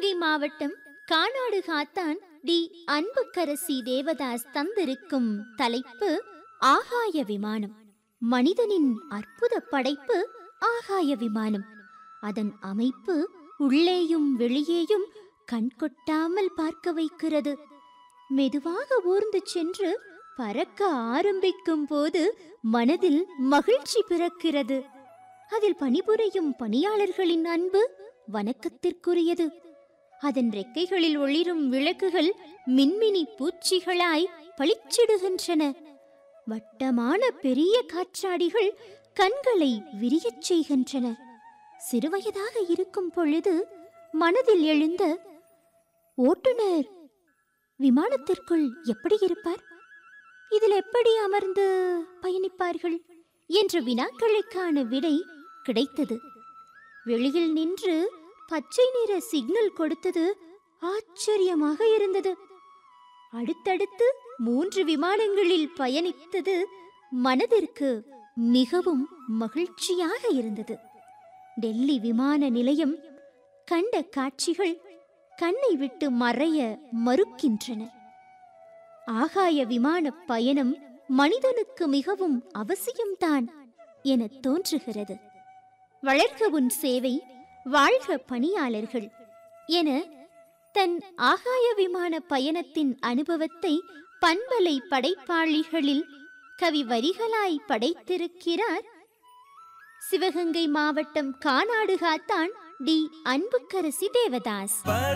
சிவகங்கை மாவட்டம் கானாடு காத்தான் டி அன்புக்கரசி தேவதாஸ் தந்திருக்கும் தலைப்பு ஆகாய விமானம். மனிதனின் அற்புத படைப்பு ஆகாய விமானம். அதன் அமைப்பு உள்ளேயும் வெளியேயும் கண்கொட்டாமல் பார்க்க வைக்கிறது. மெதுவாக ஊர்ந்து சென்று பறக்க ஆரம்பிக்கும் போது மனதில் மகிழ்ச்சி பிறக்கிறது. அதில் பணிபுரியும் பணியாளர்களின் அன்பு வணக்கத்திற்குரியது. அதன் ரெக்கைகளில் ஒளிரும் விளக்குகள் மின்மினி பூச்சிகளாய் பளிச்சிடுகின்றன. வட்டமான பெரிய காற்றாடிகள் கண்களை விரியச் செய்கின்றன. சிறுவயதாக இருக்கும் பொழுது மனதில் எழுந்த ஓட்டுநர் விமானத்திற்குள் எப்படி இருப்பார், இதில் எப்படி அமர்ந்து பயணிப்பார்கள் என்ற வினாக்களுக்கான விடை கிடைத்தது. வெளியில் நின்று பச்சை நிற சிக்னல் கொடுத்தது ஆச்சரியமாக இருந்தது. அடுத்தடுத்து 3 விமானங்களில் பயணித்தது மனதிற்கு மிகவும் மகிழ்ச்சியாக இருந்தது. டெல்லி விமான நிலையம் கண்ட காட்சிகள் கண்ணை விட்டு மறைய மறுக்கின்றன. ஆகாய விமான பயணம் மனிதனுக்கு மிகவும் அவசியம்தான் என தோன்றுகிறது. வளர்க உன் சேவை, வாழ்க பணியாளர்கள் என தன் ஆகாய விமான பயணத்தின் அனுபவத்தை பண்பலை படைப்பாளிகளில் கவி வரிகளாய் படைத்திருக்கிறார் சிவகங்கை மாவட்டம் கானாடு காத்தான் டி அன்புக்கரசி தேவதாஸ்.